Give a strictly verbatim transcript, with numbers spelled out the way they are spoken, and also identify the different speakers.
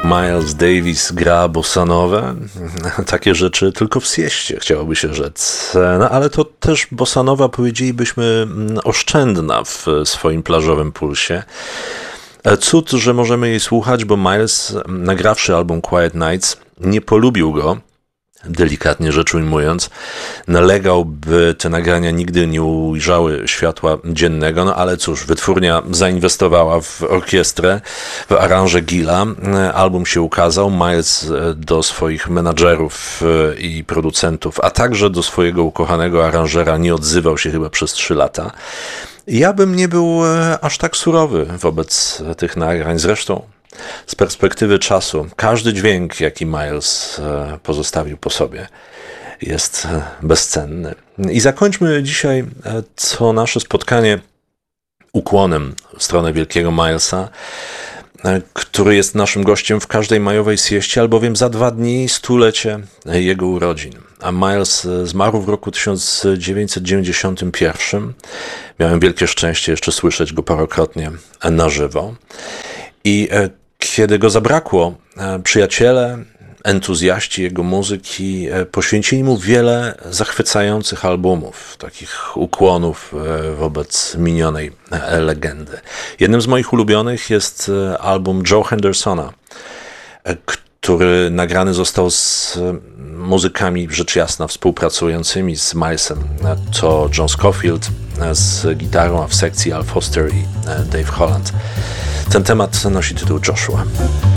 Speaker 1: Miles Davis gra bossanowę, takie rzeczy tylko w sieście, chciałoby się rzec. No ale to też bossanowa, powiedzielibyśmy, oszczędna w swoim plażowym pulsie. Cud, że możemy jej słuchać, bo Miles, nagrawszy album Quiet Nights, nie polubił go, delikatnie rzecz ujmując, nalegał, by te nagrania nigdy nie ujrzały światła dziennego, no ale cóż, wytwórnia zainwestowała w orkiestrę, w aranże Gilla, album się ukazał, Miles do swoich menadżerów i producentów, a także do swojego ukochanego aranżera nie odzywał się chyba przez trzy lata. Ja bym nie był aż tak surowy wobec tych nagrań, zresztą z perspektywy czasu, każdy dźwięk, jaki Miles pozostawił po sobie, jest bezcenny. I zakończmy dzisiaj to nasze spotkanie ukłonem w stronę wielkiego Milesa, który jest naszym gościem w każdej majowej sieście, albowiem za dwa dni stulecie jego urodzin. A Miles zmarł w roku tysiąc dziewięćset dziewięćdziesiątym pierwszym. Miałem wielkie szczęście jeszcze słyszeć go parokrotnie na żywo. I kiedy go zabrakło, przyjaciele, entuzjaści jego muzyki poświęcili mu wiele zachwycających albumów, takich ukłonów wobec minionej legendy. Jednym z moich ulubionych jest album Joe Hendersona, który nagrany został z muzykami rzecz jasna współpracującymi z Milesem. To John Scofield z gitarą, a w sekcji Al Foster i Dave Holland. Ten temat nosi tytuł Joshua.